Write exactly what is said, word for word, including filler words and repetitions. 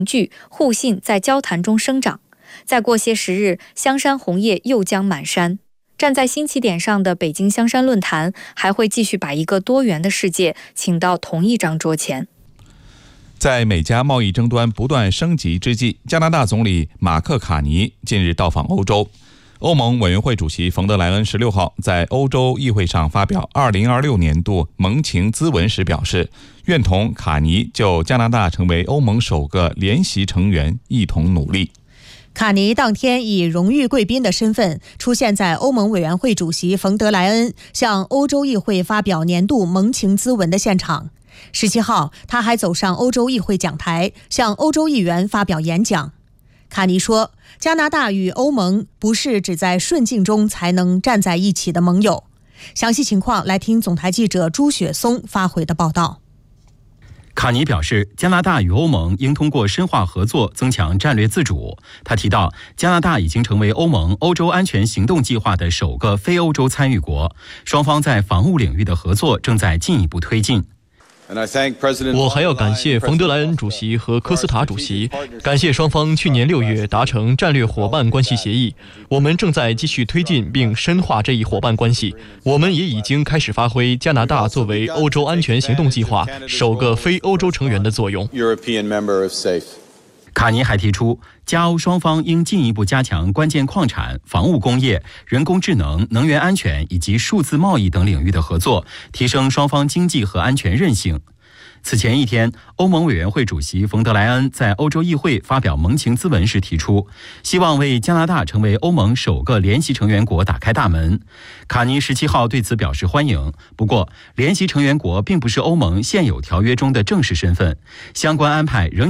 聚互信在交谈中生长。再过些时日，香山红叶又将满山。站在新起点上的北京香山论坛还会继续把一个多元的世界请到同一张桌前。 在美加贸易争端不断升级之际，加拿大总理马克卡尼近日到访欧洲。欧盟委员会主席冯德莱恩十六号在欧洲议会上发表二零二六年度盟情咨文时表示，愿同卡尼就加拿大成为欧盟首个联席成员一同努力。 卡尼当天以荣誉贵宾的身份出现在欧盟委员会主席冯德莱恩向欧洲议会发表年度盟情咨文的现场。十七号，他还走上欧洲议会讲台，向欧洲议员发表演讲。卡尼说，加拿大与欧盟不是只在顺境中才能站在一起的盟友。详细情况来听总台记者朱雪松发回的报道。 卡尼表示，加拿大与欧盟应通过深化合作增强战略自主。他提到，加拿大已经成为欧盟欧洲安全行动计划的首个非欧洲参与国，双方在防务领域的合作正在进一步推进。 我还要感谢冯德莱恩主席和科斯塔主席，感谢双方去年六月达成战略伙伴关系协议。我们正在继续推进并深化这一伙伴关系。我们也已经开始发挥加拿大作为欧洲安全行动计划首个非欧洲成员的作用。 卡尼还提出，加欧双方应进一步加强关键矿产、防务工业、人工智能、能源安全以及数字贸易等领域的合作，提升双方经济和安全韧性。此前一天，欧盟委员会主席冯德莱恩在欧洲议会发表盟情咨文时提出，希望为加拿大成为欧盟首个联席成员国打开大门。卡尼十七号对此表示欢迎，不过联席成员国并不是欧盟现有条约中的正式身份，相关安排仍